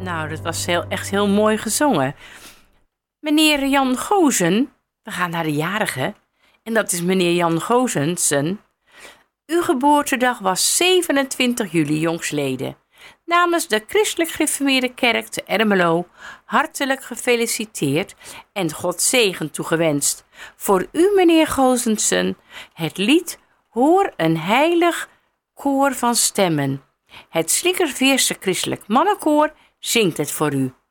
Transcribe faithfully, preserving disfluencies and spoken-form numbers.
Nou, dat was heel, echt heel mooi gezongen. Meneer Jan Gozen, we gaan naar de jarige. En dat is meneer Jan Gozensen. Uw geboortedag was zevenentwintig juli jongstleden. Namens de Christelijk Gereformeerde Kerk te Ermelo hartelijk gefeliciteerd en God zegen toegewenst. Voor u, meneer Gozensen, het lied Hoor een heilig koor van stemmen. Het Slikkerveerse Christelijk Mannenkoor zingt het voor u.